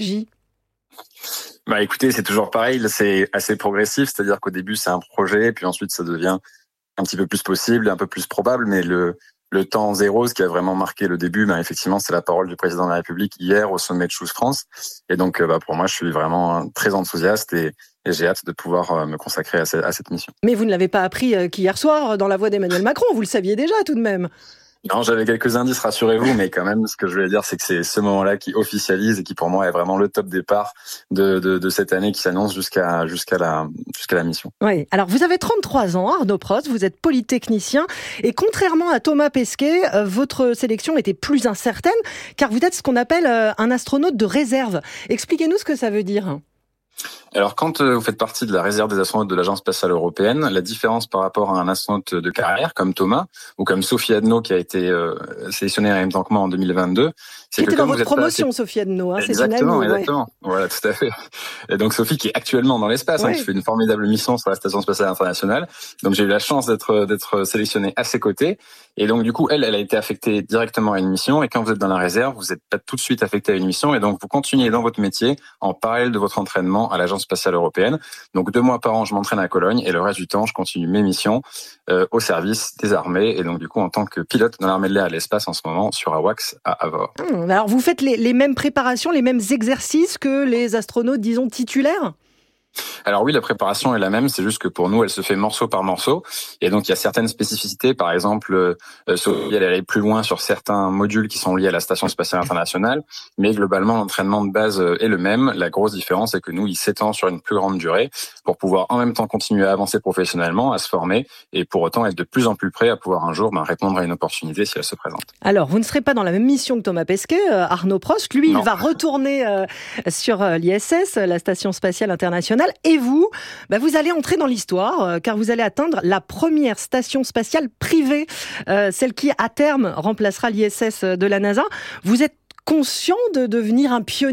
Bah écoutez, c'est toujours pareil, c'est assez progressif, c'est-à-dire qu'au début c'est un projet, puis ensuite ça devient un petit peu plus possible, un peu plus probable, mais le, le temps zéro, ce qui a vraiment marqué le début, ben effectivement, c'est la parole du président de la République hier au sommet de Choose France. Et donc, bah, pour moi, je suis vraiment très enthousiaste et, et j'ai hâte de pouvoir me consacrer à cette, à cette mission. Mais vous ne l'avez pas appris qu'hier soir dans la voix d'Emmanuel Macron, vous le saviez déjà tout de même. Non, j'avais quelques indices, rassurez-vous, mais quand même, ce que je voulais dire, c'est que c'est ce moment-là qui officialise et qui, pour moi, est vraiment le top départ de, de, de cette année qui s'annonce jusqu'à, jusqu'à la, jusqu'à la mission. Oui. Alors, vous avez trente-trois ans, Arnaud Prost, vous êtes polytechnicien et contrairement à Thomas Pesquet, votre sélection était plus incertaine car vous êtes ce qu'on appelle un astronaute de réserve. Expliquez-nous ce que ça veut dire. Alors, quand vous faites partie de la réserve des astronautes de l'Agence spatiale européenne, la différence par rapport à un astronaute de carrière comme Thomas ou comme Sophie Adno qui a été euh, sélectionnée en même temps que moi en deux mille vingt-deux, c'est qui que était comme dans vous votre êtes promotion, pas... Sophie Adno, hein, exactement, c'est une amie, exactement, ouais. Voilà, tout à fait. Et donc Sophie qui est actuellement dans l'espace, ouais. hein, qui fait une formidable mission sur la Station spatiale internationale. Donc j'ai eu la chance d'être d'être sélectionné à ses côtés. Et donc du coup, elle, elle a été affectée directement à une mission. Et quand vous êtes dans la réserve, vous n'êtes pas tout de suite affecté à une mission. Et donc vous continuez dans votre métier en parallèle de votre entraînement à l'Agence spatiale européenne. Donc deux mois par an, je m'entraîne à Cologne et le reste du temps, je continue mes missions euh, au service des armées et donc du coup en tant que pilote dans l'armée de l'air à l'espace en ce moment sur AWACS à Avord. Hum, alors vous faites les, les mêmes préparations, les mêmes exercices que les astronautes, disons, titulaires ? Alors oui, la préparation est la même, c'est juste que pour nous, elle se fait morceau par morceau. Et donc, il y a certaines spécificités. Par exemple, euh, Sophie, elle allait plus loin sur certains modules qui sont liés à la Station spatiale internationale. Mais globalement, l'entraînement de base est le même. La grosse différence, c'est que nous, il s'étend sur une plus grande durée pour pouvoir en même temps continuer à avancer professionnellement, à se former et pour autant être de plus en plus prêt à pouvoir un jour ben, répondre à une opportunité si elle se présente. Alors, vous ne serez pas dans la même mission que Thomas Pesquet, euh, Arnaud Prost. Lui, non. il va retourner euh, sur euh, l'I S S, la Station spatiale internationale. Et vous, bah vous allez entrer dans l'histoire, euh, car vous allez atteindre la première station spatiale privée, euh, celle qui, à terme, remplacera l'I S S de la NASA. Vous êtes conscient de devenir un pionnier ?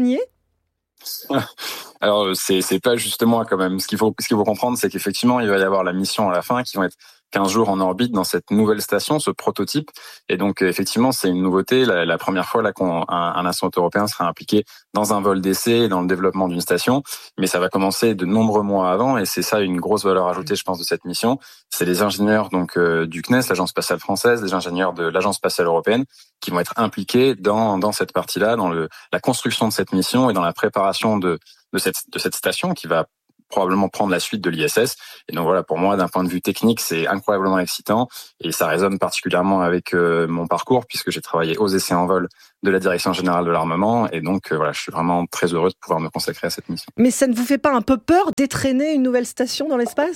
Alors, c'est, c'est pas justement quand même. Ce qu'il faut, ce qu'il faut comprendre, c'est qu'effectivement, il va y avoir la mission à la fin qui vont être quinze jours en orbite dans cette nouvelle station, ce prototype. Et donc, effectivement, c'est une nouveauté. La, la première fois là qu'un un astronaute européen sera impliqué dans un vol d'essai, dans le développement d'une station. Mais ça va commencer de nombreux mois avant, et c'est ça une grosse valeur ajoutée, je pense, de cette mission. C'est les ingénieurs donc euh, du C N E S, l'Agence spatiale française, les ingénieurs de l'Agence spatiale européenne, qui vont être impliqués dans dans cette partie-là, dans le la construction de cette mission et dans la préparation de de cette de cette station qui va probablement prendre la suite de l'I S S. Et donc voilà, pour moi, d'un point de vue technique, c'est incroyablement excitant, et ça résonne particulièrement avec euh, mon parcours, puisque j'ai travaillé aux essais en vol de la Direction générale de l'armement, et donc euh, voilà, je suis vraiment très heureux de pouvoir me consacrer à cette mission. Mais ça ne vous fait pas un peu peur d'étraîner une nouvelle station dans l'espace ?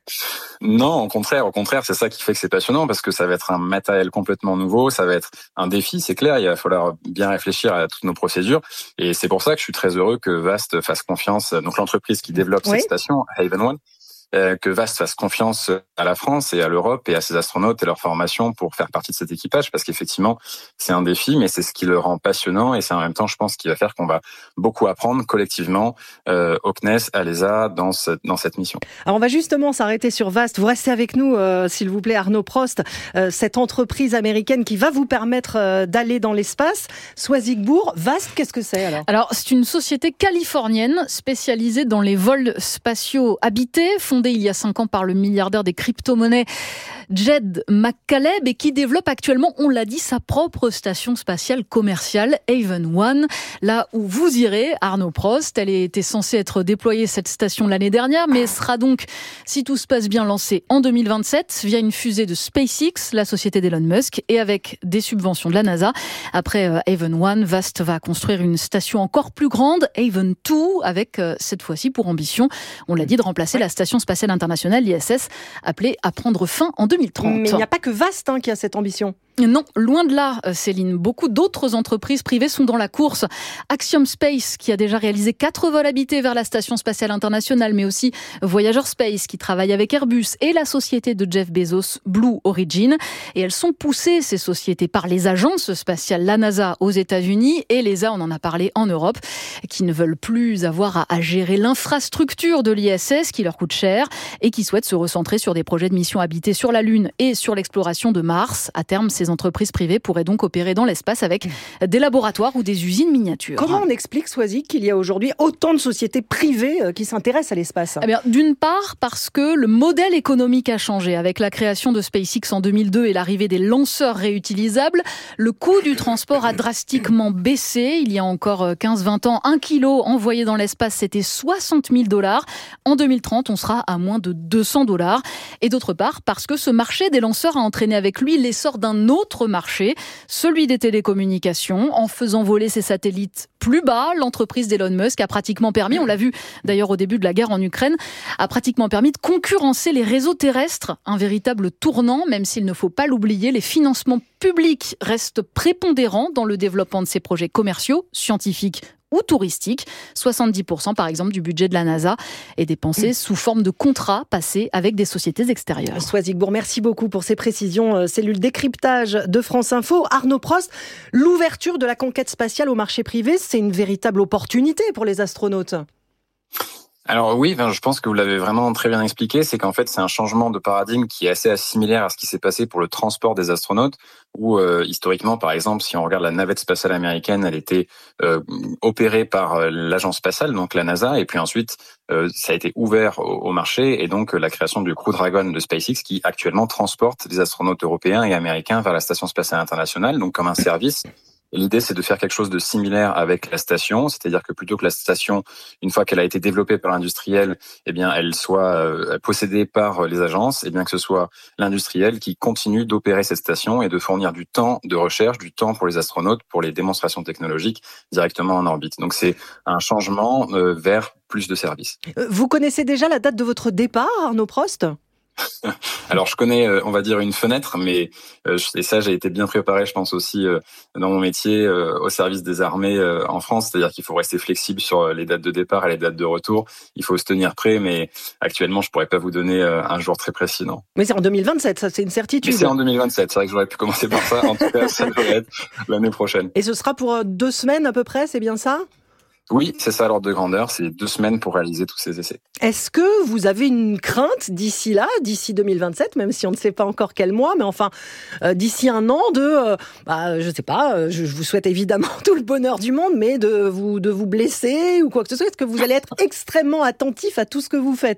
Non, au contraire, au contraire, c'est ça qui fait que c'est passionnant, parce que ça va être un matériel complètement nouveau, ça va être un défi, c'est clair, il va falloir bien réfléchir à toutes nos procédures, et c'est pour ça que je suis très heureux que VAST fasse confiance, donc l'entreprise qui développe oui. cette station, Haven One, euh, que VAST fasse confiance à la France et à l'Europe et à ses astronautes et leur formation pour faire partie de cet équipage, parce qu'effectivement, c'est un défi, mais c'est ce qui le rend passionnant, et c'est en même temps, je pense, qui va faire qu'on va beaucoup apprendre collectivement euh, au C N E S, à l'E S A, dans, ce, dans cette mission. Alors, on va justement s'arrêter sur VAST. Vous restez avec nous, euh, s'il vous plaît, Arnaud Prost, euh, cette entreprise américaine qui va vous permettre euh, d'aller dans l'espace. Swazigbourg, VAST, qu'est-ce que c'est alors ? Alors, c'est une société californienne spécialisée dans les vols spatiaux habités, fondée il y a cinq ans par le milliardaire des crypto-monnaies Jed McCaleb, et qui développe actuellement, on l'a dit, sa propre station spatiale commerciale, Haven One, là où vous irez, Arnaud Prost. Elle était censée être déployée, cette station, l'année dernière, mais sera donc, si tout se passe bien, lancée en deux mille vingt-sept via une fusée de SpaceX, la société d'Elon Musk, et avec des subventions de la NASA. Après euh, Haven One, VAST va construire une station encore plus grande, Haven deux, avec euh, cette fois-ci pour ambition, on l'a dit, de remplacer la station spatiale internationale, l'I S S, appelée à prendre fin en deux mille trente. Mais il n'y a pas que VAST hein, qui a cette ambition. Non, loin de là, Céline. Beaucoup d'autres entreprises privées sont dans la course. Axiom Space, qui a déjà réalisé quatre vols habités vers la Station spatiale internationale, mais aussi Voyager Space, qui travaille avec Airbus, et la société de Jeff Bezos, Blue Origin. Et elles sont poussées, ces sociétés, par les agences spatiales, la NASA aux États-Unis et l'E S A, on en a parlé, en Europe, qui ne veulent plus avoir à, à gérer l'infrastructure de l'I S S, qui leur coûte cher, et qui souhaitent se recentrer sur des projets de mission habitée sur la Lune et sur l'exploration de Mars. À terme, ces entreprises privées pourraient donc opérer dans l'espace avec des laboratoires ou des usines miniatures. Comment on explique, Swazig, qu'il y a aujourd'hui autant de sociétés privées qui s'intéressent à l'espace ? Eh bien, d'une part, parce que le modèle économique a changé. Avec la création de SpaceX en deux mille deux et l'arrivée des lanceurs réutilisables, le coût du transport a drastiquement baissé. Il y a encore quinze vingt ans, un kilo envoyé dans l'espace, c'était soixante mille dollars. En deux mille trente, on sera à moins de deux cents dollars. Et d'autre part, parce que ce marché des lanceurs a entraîné avec lui l'essor d'un autre marché, celui des télécommunications. En faisant voler ses satellites plus bas, l'entreprise d'Elon Musk a pratiquement permis, on l'a vu d'ailleurs au début de la guerre en Ukraine, a pratiquement permis de concurrencer les réseaux terrestres. Un véritable tournant, même s'il ne faut pas l'oublier, les financements publics restent prépondérants dans le développement de ces projets commerciaux, scientifiques ou touristiques. soixante-dix pour cent par exemple du budget de la NASA est dépensé mmh. sous forme de contrats passés avec des sociétés extérieures. Swazigbourg, merci beaucoup pour ces précisions. Cellule décryptage de France Info. Arnaud Prost, l'ouverture de la conquête spatiale au marché privé, c'est une véritable opportunité pour les astronautes. Alors oui, je pense que vous l'avez vraiment très bien expliqué, c'est qu'en fait c'est un changement de paradigme qui est assez similaire à ce qui s'est passé pour le transport des astronautes, où euh, historiquement par exemple si on regarde la navette spatiale américaine, elle était euh, opérée par euh, l'agence spatiale, donc la NASA, et puis ensuite euh, ça a été ouvert au, au marché, et donc euh, la création du Crew Dragon de SpaceX qui actuellement transporte des astronautes européens et américains vers la station spatiale internationale, donc comme un service. Et l'idée, c'est de faire quelque chose de similaire avec la station, c'est-à-dire que plutôt que la station, une fois qu'elle a été développée par l'industriel, eh bien, elle soit euh, possédée par les agences, et bien que ce soit l'industriel qui continue d'opérer cette station et de fournir du temps de recherche, du temps pour les astronautes, pour les démonstrations technologiques directement en orbite. Donc, c'est un changement euh, vers plus de services. Vous connaissez déjà la date de votre départ, Arnaud Prost ? Alors, je connais, on va dire, une fenêtre, mais euh, et ça, j'ai été bien préparé, je pense aussi, euh, dans mon métier euh, au service des armées euh, en France. C'est-à-dire qu'il faut rester flexible sur les dates de départ et les dates de retour. Il faut se tenir prêt, mais actuellement, je pourrais pas vous donner euh, un jour très précis, non. Mais c'est en deux mille vingt-sept, ça, c'est une certitude. Mais c'est en deux mille vingt-sept. C'est vrai que j'aurais pu commencer par ça. En tout cas, ça devrait être l'année prochaine. Et ce sera pour deux semaines à peu près, c'est bien ça ? Oui, c'est ça l'ordre de grandeur, c'est deux semaines pour réaliser tous ces essais. Est-ce que vous avez une crainte d'ici là, d'ici deux mille vingt-sept, même si on ne sait pas encore quel mois, mais enfin euh, d'ici un an, de, euh, bah, je sais pas, je, je vous souhaite évidemment tout le bonheur du monde, mais de vous, de vous blesser ou quoi que ce soit, est-ce que vous allez être extrêmement attentif à tout ce que vous faites ?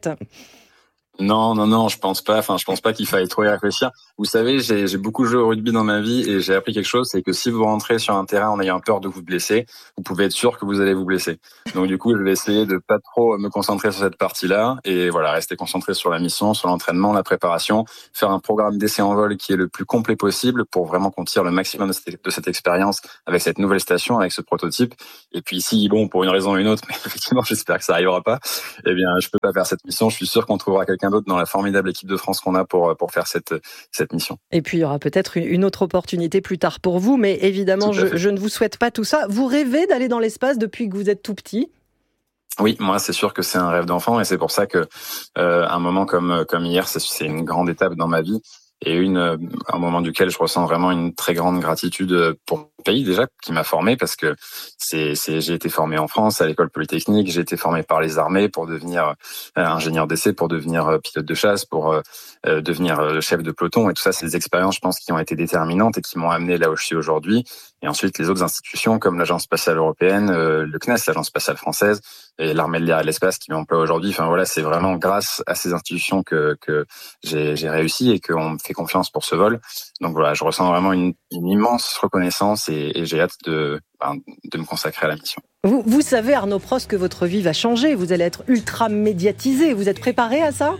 Non, non, non, je pense pas. Enfin, je pense pas qu'il faille trop y réfléchir. Vous savez, j'ai, j'ai beaucoup joué au rugby dans ma vie et j'ai appris quelque chose, c'est que si vous rentrez sur un terrain en ayant peur de vous blesser, vous pouvez être sûr que vous allez vous blesser. Donc du coup, je vais essayer de pas trop me concentrer sur cette partie-là et voilà, rester concentré sur la mission, sur l'entraînement, la préparation, faire un programme d'essai en vol qui est le plus complet possible pour vraiment qu'on tire le maximum de cette, de cette expérience avec cette nouvelle station, avec ce prototype. Et puis si, bon, pour une raison ou une autre, mais effectivement, j'espère que ça arrivera pas, eh bien, je peux pas faire cette mission. Je suis sûr qu'on trouvera quelqu'un d'autre dans la formidable équipe de France qu'on a pour pour faire cette cette mission. Et puis il y aura peut-être une autre opportunité plus tard pour vous, mais évidemment je, je ne vous souhaite pas tout ça. Vous rêvez d'aller dans l'espace depuis que vous êtes tout petit ? Oui, moi c'est sûr que c'est un rêve d'enfant et c'est pour ça que euh, un moment comme comme hier, c'est, c'est une grande étape dans ma vie. Et une, un moment duquel je ressens vraiment une très grande gratitude pour le pays déjà qui m'a formé parce que c'est, c'est, j'ai été formé en France à l'école polytechnique, j'ai été formé par les armées pour devenir euh, ingénieur d'essai, pour devenir euh, pilote de chasse, pour euh, euh, devenir euh, chef de peloton et tout ça, c'est des expériences je pense qui ont été déterminantes et qui m'ont amené là où je suis aujourd'hui. Et ensuite les autres institutions comme l'Agence spatiale européenne, euh, le C N E S, l'Agence spatiale française et l'armée de l'air et de l'espace qui m'emploie aujourd'hui. Enfin voilà, c'est vraiment grâce à ces institutions que que j'ai, j'ai réussi et qu'on me fait confiance pour ce vol. Donc voilà, je ressens vraiment une, une immense reconnaissance et, et j'ai hâte de, ben, de me consacrer à la mission. Vous, vous savez, Arnaud Prost, que votre vie va changer. Vous allez être ultra médiatisé. Vous êtes préparé à ça ?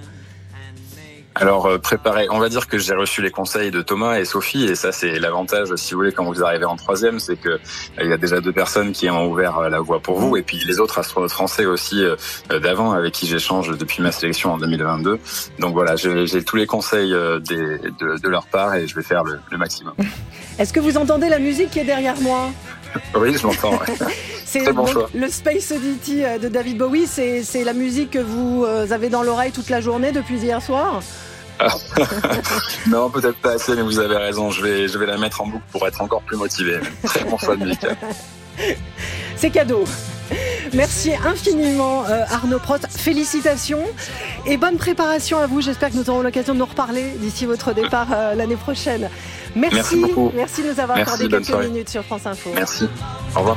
Alors euh, préparé, on va dire que j'ai reçu les conseils de Thomas et Sophie et ça c'est l'avantage si vous voulez quand vous arrivez en troisième, c'est que euh, il y a déjà deux personnes qui ont ouvert euh, la voie pour vous et puis les autres astronautes français aussi euh, d'avant avec qui j'échange depuis ma sélection en deux mille vingt-deux. Donc voilà, j'ai, j'ai tous les conseils euh, des, de, de leur part et je vais faire le, le maximum. Est-ce que vous entendez la musique qui est derrière moi ? Oui, je l'entends. Ouais. C'est très bon donc, choix. Le Space Oddity de David Bowie, c'est, c'est la musique que vous avez dans l'oreille toute la journée depuis hier soir ? Non, peut-être pas assez, mais vous avez raison. Je vais, je vais la mettre en boucle pour être encore plus motivé. Très bon choix de musique. C'est cadeau. Merci infiniment euh, Arnaud Prost. Félicitations et bonne préparation à vous. J'espère que nous aurons l'occasion de nous reparler d'ici votre départ euh, l'année prochaine. Merci. Merci beaucoup. Merci de nous avoir Merci, accordé quelques soirée. minutes sur France Info. Merci. Au revoir.